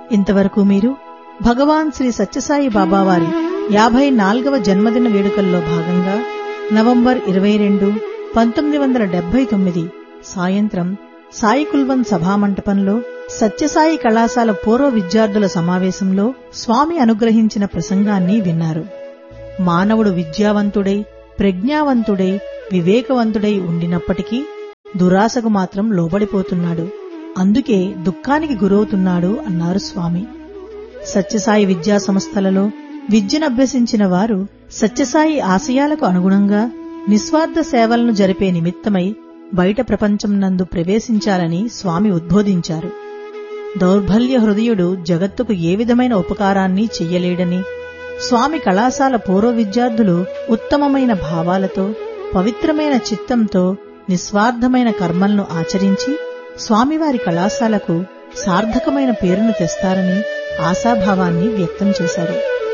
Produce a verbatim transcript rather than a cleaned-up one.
ఇంతవరకు మీరు భగవాన్ శ్రీ సత్యసాయి బాబావారి యాభై నాలుగవ జన్మదిన వేడుకల్లో భాగంగా నవంబర్ ఇరవై రెండు పంతొమ్మిది వందల డెబ్బై తొమ్మిది సాయంత్రం సాయి కుల్వన్ సభామంటపంలో సత్యసాయి కళాశాల పూర్వ విద్యార్థుల సమావేశంలో స్వామి అనుగ్రహించిన ప్రసంగాన్ని విన్నారు. మానవుడు విద్యావంతుడై, ప్రజ్ఞావంతుడై, వివేకవంతుడై ఉండినప్పటికీ దురాశకు మాత్రం లోబడిపోతున్నాడు. అందుకే దుఃఖానికి గురవుతున్నాడు అన్నారు స్వామి. సత్యసాయి విద్యా సంస్థలలో విద్యనభ్యసించిన వారు సత్యసాయి ఆశయాలకు అనుగుణంగా నిస్వార్థ సేవలను జరిపే నిమిత్తమై బయట ప్రపంచం నందు ప్రవేశించాలని స్వామి ఉద్బోధించారు. దౌర్బల్య హృదయుడు జగత్తుకు ఏ విధమైన ఉపకారాన్ని చెయ్యలేడని, స్వామి కళాశాల పూర్వ విద్యార్థులు ఉత్తమమైన భావాలతో, పవిత్రమైన చిత్తంతో నిస్వార్థమైన కర్మలను ఆచరించి స్వామివారి కళాశాలకు సార్థకమైన పేరును తెస్తారని ఆశాభావాన్ని వ్యక్తం చేశారు.